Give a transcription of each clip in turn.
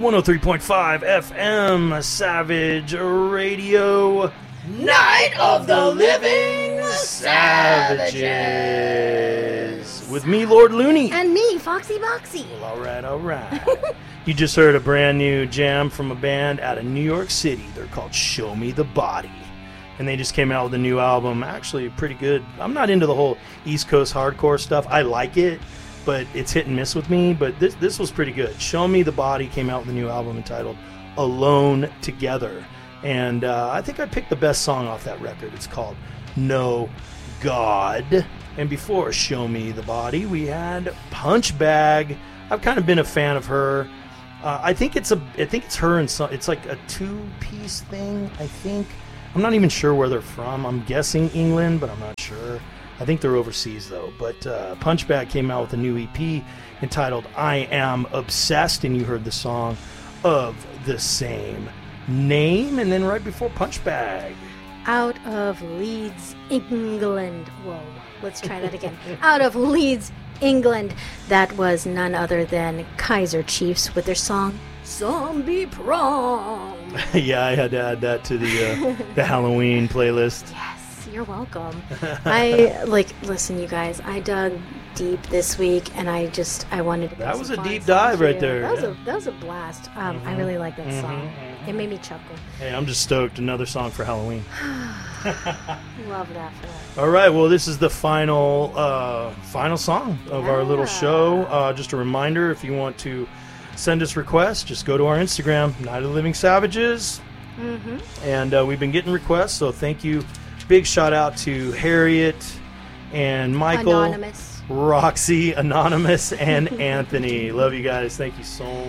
103.5 FM, Savage Radio, Night of the Living Savages. With me, Lord Looney. And me, Foxy Boxy. Well, all right. You just heard a brand new jam from a band out of New York City. They're called Show Me the Body. And they just came out with a new album. Actually, pretty good. I'm not into the whole East Coast hardcore stuff. I like it, but it's hit and miss with me. But this was pretty good. Show Me the Body came out with a new album entitled Alone Together. And I think I picked the best song off that record. It's called No God. And before Show Me the Body, we had Punchbag. I've kind of been a fan of her. I think it's her and some. It's like a two-piece thing. I think. I'm not even sure where they're from. I'm guessing England, but I'm not sure. I think they're overseas though. But Punchbag came out with a new EP entitled "I Am Obsessed," and you heard the song of the same name. And then right before Punchbag, out of Leeds, England. Whoa. Let's try that again. Out of Leeds, England, that was none other than Kaiser Chiefs with their song Zombie Prom. Yeah, I had to add that to the Halloween playlist. Yes, you're welcome. Listen, you guys, I dug deep this week, and I wanted to. That was a deep dive right there. That was a blast. I really like that song. It made me chuckle. Hey, I'm just stoked. Another song for Halloween. Love that for that. All right, well, this is the final song of our little show. Just a reminder, if you want to send us requests, just go to our Instagram, Night of the Living Savages. And we've been getting requests, so thank you. Big shout out to Harriet and Michael, Anonymous, Roxy, Anonymous, and Anthony. Love you guys. Thank you so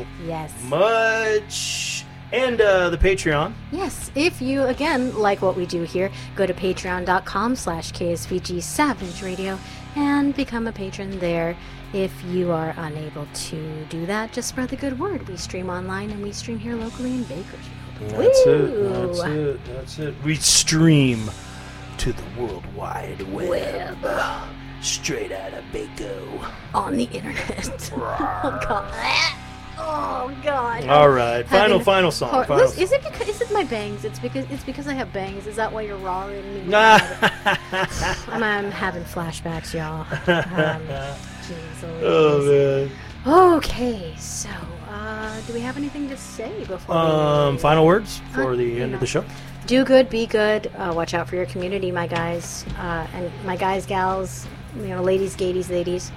much. And the Patreon. Yes, if you, again, like what we do here, go to patreon.com/KSVG Savage Radio and become a patron there. If you are unable to do that, just spread the good word. We stream online and we stream here locally in Bakersfield. That's it. We stream to the World Wide Web. Straight out of Baco. On the internet. Oh, God. Oh God! All right, final song. Is it my bangs? It's because I have bangs. Is that why you're rawing me? I'm having flashbacks, y'all. Jeez, oh man. Okay, so do we have anything to say before? Final words for the end of the show. Do good, be good. Watch out for your community, my guys, and my guys, gals. Ladies, gadies, ladies.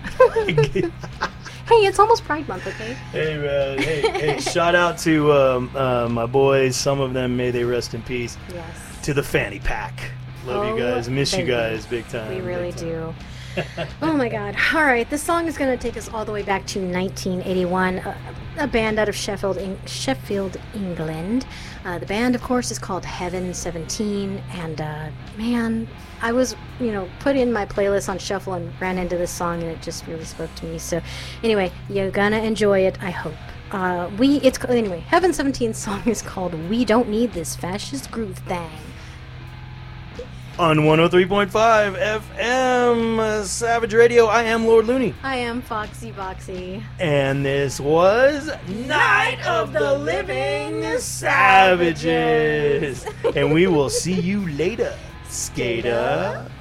Hey, it's almost Pride Month, okay? Hey, man. Hey, shout out to my boys. Some of them, may they rest in peace. Yes. To the Fanny Pack. Love you guys. Miss you guys big time. We really do. Oh, my God. All right, this song is going to take us all the way back to 1981. A band out of Sheffield, England. The band, of course, is called Heaven 17. And, man, I was, put in my playlist on shuffle and ran into this song, and it just really spoke to me. So, anyway, you're gonna enjoy it, I hope. Anyway, Heaven 17's song is called "We Don't Need This Fascist Groove Thing." On 103.5 FM, Savage Radio, I am Lord Looney. I am Foxy Boxy. And this was Night of the Living Savages. And we will see you later, Skater.